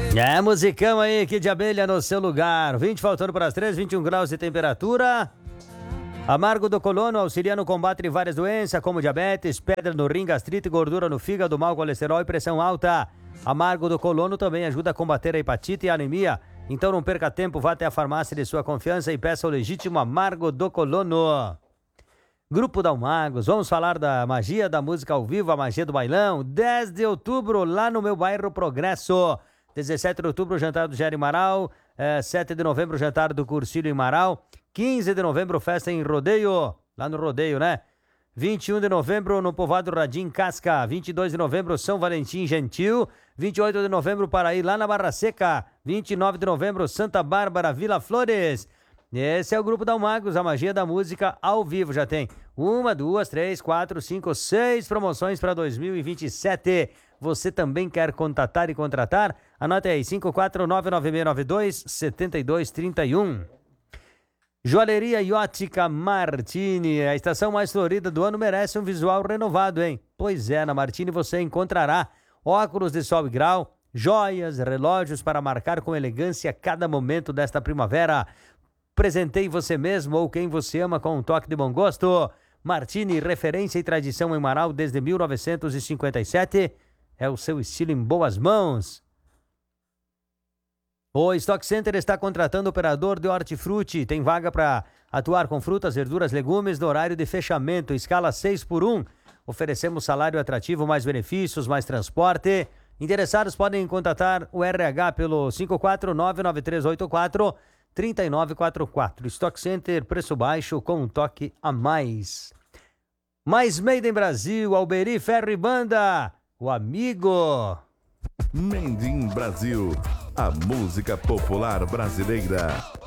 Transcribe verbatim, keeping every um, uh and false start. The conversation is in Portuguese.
É, musicão aí, que de abelha no seu lugar. vinte faltando para as três, vinte e um graus de temperatura. Amargo do Colono auxilia no combate de várias doenças, como diabetes, pedra no rim, gastrite, gordura no fígado, mau colesterol e pressão alta. Amargo do Colono também ajuda a combater a hepatite e a anemia. Então não perca tempo, vá até a farmácia de sua confiança e peça o legítimo Amargo do Colono. Grupo Dalmagos, vamos falar da magia da música ao vivo, a magia do bailão. dez de outubro, lá no meu bairro Progresso. dezessete de outubro, jantar do Jair Marau. É, sete de novembro, jantar do Cursilho em Marau. quinze de novembro, festa em Rodeio, lá no Rodeio, né? vinte e um de novembro, no Povoado Radim Casca. vinte e dois de novembro, São Valentim Gentil. vinte e oito de novembro, Paraí, lá na Barra Seca. vinte e nove de novembro, Santa Bárbara, Vila Flores. Esse é o Grupo Dalmagos, a magia da música ao vivo. Já tem uma, duas, três, quatro, cinco, seis promoções para dois mil e vinte e sete. Você também quer contatar e contratar? Anote aí, cinco quatro nove nove seis nove dois sete dois três um. Joalheria e Ótica Martini, a estação mais florida do ano, merece um visual renovado, hein? Pois é, na Martini você encontrará óculos de sol e grau, joias, relógios para marcar com elegância cada momento desta primavera. Presentei você mesmo ou quem você ama com um toque de bom gosto. Martini, referência e tradição em Marau desde mil novecentos e cinquenta e sete. É o seu estilo em boas mãos. O Stock Center está contratando operador de hortifruti. Tem vaga para atuar com frutas, verduras, legumes no horário de fechamento, escala seis por um. Oferecemos salário atrativo, mais benefícios, mais transporte. Interessados podem contatar o R H pelo cinco quatro nove nove três oito quatro três nove quatro quatro. Stock Center, preço baixo com um toque a mais. Mais Made in Brasil, Alberi Ferro e Banda, o amigo. Made in Brasil, a música popular brasileira.